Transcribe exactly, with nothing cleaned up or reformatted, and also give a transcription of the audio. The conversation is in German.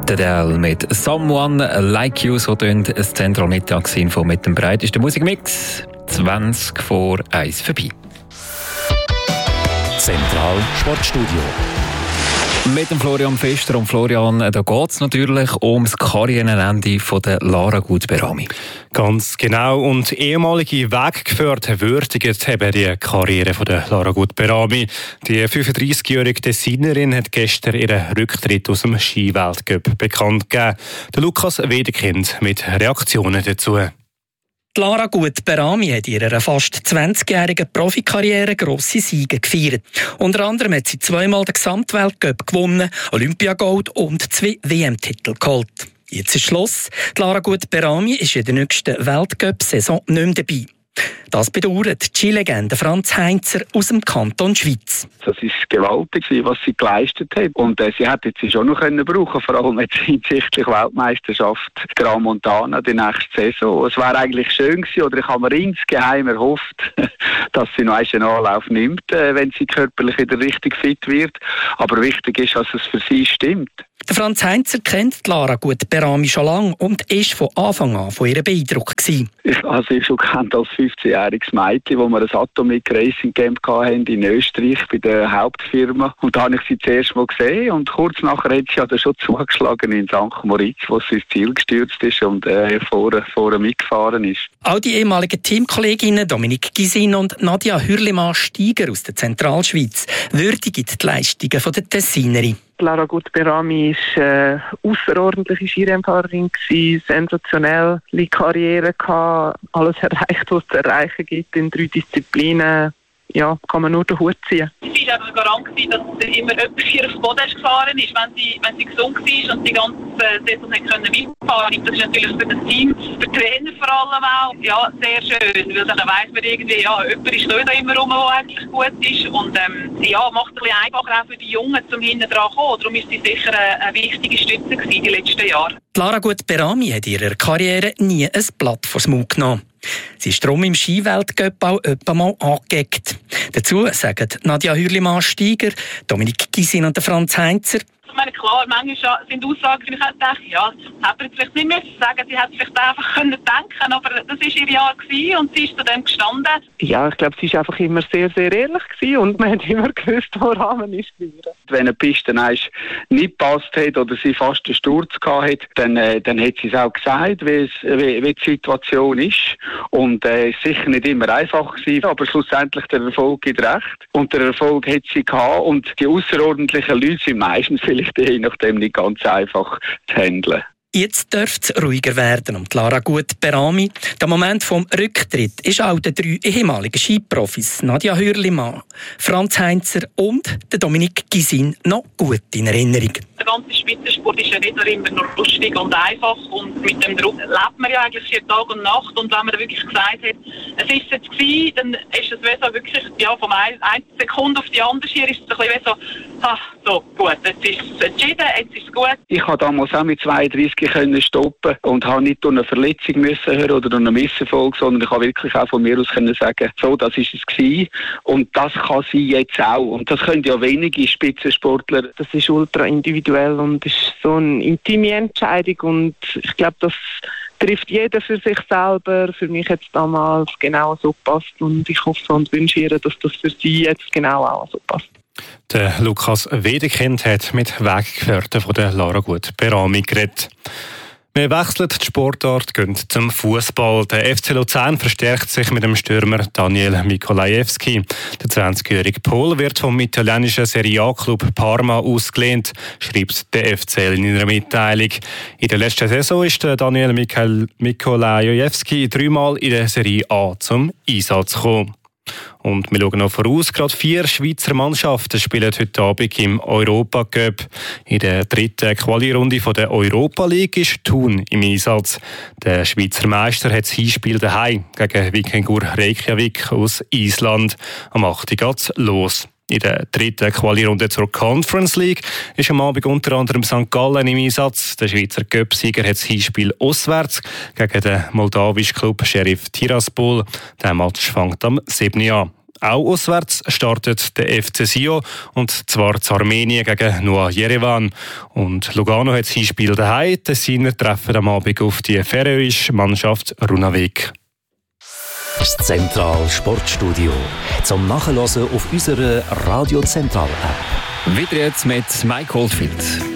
Adele mit «Someone Like You», so tönt das Zentralmittagsinfo mit dem breitesten Musikmix. zwanzig vor eins vorbei. Zentral Sportstudio. Mit dem Florian Pfister. Und Florian, da geht es natürlich ums Karrierenende von der Lara Gut-Berami. Ganz genau. Und ehemalige Weggefährte würdigen eben die Karriere von der Lara Gut-Berami. Die fünfunddreißigjährige Designerin hat gestern ihren Rücktritt aus dem Skiweltcup bekannt gegeben. Der Lukas Wedekind mit Reaktionen dazu. Lara Gut-Berami hat in ihrer fast zwanzigjährigen Profikarriere grosse Siege gefeiert. Unter anderem hat sie zweimal den Gesamtweltcup gewonnen, Olympiagold und zwei W M-Titel geholt. Jetzt ist Schluss. Lara Gut-Berami ist in der nächsten Weltcup-Saison nicht mehr dabei. Das bedauert die Skilegende Franz Heinzer aus dem Kanton Schwyz. Das war gewaltig, was sie geleistet hat. Und äh, sie hätte sie schon noch können brauchen, vor allem jetzt hinsichtlich Weltmeisterschaft Gran Montana die nächste Saison. Es wäre eigentlich schön gewesen, oder ich habe mir insgeheim erhofft, dass sie noch einen Anlauf nimmt, äh, wenn sie körperlich wieder richtig fit wird. Aber wichtig ist, dass es für sie stimmt. Der Franz Heinzer kennt Lara Gut-Berami schon lange und war von Anfang an von ihr beeindruckt gewesen. Ich habe sie schon kennt als fünfzehnjähriges Mädchen, wo wir ein Atomic Racing Camp hatten in Österreich bei der Hauptfirma. Und da habe ich sie zuerst mal gesehen und kurz nachher hat sie ja schon zugeschlagen in Sankt Moritz, wo sie ins Ziel gestürzt ist und äh, vorne, vorne mitgefahren ist. Auch die ehemaligen Teamkolleginnen Dominique Gysin und Nadia Hürlimann-Steiger aus der Zentralschweiz würdigen die Leistungen von der Tessinerin. Lara Gut-Berami war eine außerordentliche Skirennfahrerin, sensationelle Karriere gehabt, alles erreicht, was es zu erreichen gibt in drei Disziplinen. Ja, kann man nur den Hut ziehen. Sie war ein Garant, dass sie immer öfter aufs Podest gefahren ist, wenn sie, wenn sie gesund war und die ganze Saison mitfahren konnte. Das ist natürlich für das Team, für den Trainer vor allem auch, ja, sehr schön, weil dann weiss man irgendwie, ja, jemand ist nicht da immer rum, der eigentlich gut ist und ähm, ja, macht es ein bisschen einfacher auch für die Jungen, zum hinten dran zu kommen. Darum ist sie sicher eine, eine wichtige Stütze gewesen, die letzten Jahre. Lara Gut-Berami hat in ihrer Karriere nie ein Blatt vors Maul genommen. Sie ist darum im Skiweltcup auch etwa mal angeeckt. Dazu sagen Nadia Hürlimann-Steiger, Dominique Gysin und Franz Heinzer. Ich meine, klar, manchmal sind Aussagen, die ich dachte, ja, das hätte man vielleicht nicht müssen sagen, sie hätte vielleicht einfach können denken, aber das war ihr Jahr gewesen und sie ist zu dem gestanden. Ja, ich glaube, sie war einfach immer sehr, sehr ehrlich gewesen und man hat immer gewusst, woran man ist. Wenn eine Piste nicht gepasst hat oder sie fast einen Sturz gehabt hat, dann, äh, dann hat sie es auch gesagt, wie, es, wie, wie die Situation ist. Und es äh, ist sicher nicht immer einfach gewesen, aber schlussendlich der Erfolg gibt recht. Und der Erfolg hat sie gehabt und die außerordentlichen Leute sind meistens vielleicht je nachdem nicht ganz einfach zu handeln. Jetzt dürfte es ruhiger werden um Lara Gut-Berami. Der Moment vom Rücktritt ist auch den drei ehemaligen Skiprofis Nadia Hürlimann, Franz Heinzer und der Dominique Gysin noch gut in Erinnerung. Der ganze Spitzensport ist ja nicht immer nur lustig und einfach und mit dem Druck lebt man ja eigentlich hier Tag und Nacht und wenn man wirklich gesagt hat, es ist jetzt gewesen, dann ist es wie so wirklich ja, von einer Sekunde auf die andere hier ist es ein bisschen wie so, ach, so gut, jetzt ist es entschieden, jetzt ist es gut. Ich habe damals auch mit zweiunddreißig können stoppen und habe nicht durch eine Verletzung müssen hören oder durch einen Misserfolg, sondern ich habe wirklich auch von mir aus können sagen, so, das ist es gewesen und das kann sie jetzt auch und das können ja wenige Spitzensportler. Das ist ultra individuell und ist so eine intime Entscheidung und ich glaube, das trifft jeder für sich selber. Für mich hat es damals genau so gepasst und ich hoffe und wünsche ihr, dass das für sie jetzt genau auch so passt. Der Lukas Wedekind hat mit Weggefährten von der Lara Gut-Berami geredet. Wir wechseln die Sportart, gehen zum Fußball. Der F C Luzern verstärkt sich mit dem Stürmer Daniel Mikolajewski. Der zwanzigjährige Pol wird vom italienischen Serie A-Club Parma ausgelehnt, schreibt der F C L in einer Mitteilung. In der letzten Saison ist Daniel Mikolajewski dreimal in der Serie A zum Einsatz gekommen. Und wir schauen noch voraus. Gerade vier Schweizer Mannschaften spielen heute Abend im Europa-Cup. In der dritten Quali-Runde der Europa League ist Thun im Einsatz. Der Schweizer Meister hat das Hinspiel daheim gegen Vikingur Reykjavik aus Island. Am achten geht es los. In der dritten Quali-Runde zur Conference League ist am Abend unter anderem Sankt Gallen im Einsatz. Der Schweizer Cup-Sieger hat das Hinspiel auswärts gegen den moldawischen Club Sheriff Tiraspol. Der Match fängt am siebten an. Auch auswärts startet der F C Sion, und zwar zu Armenien gegen Noah Yerevan. Und Lugano hat das Hinspiel daheim. Die Tessiner treffen am Abend auf die färöische Mannschaft Runavík. Das Zentral Sportstudio. Zum Nachhören auf unserer Radio Zentral App. Wieder jetzt mit Mike Oldfield.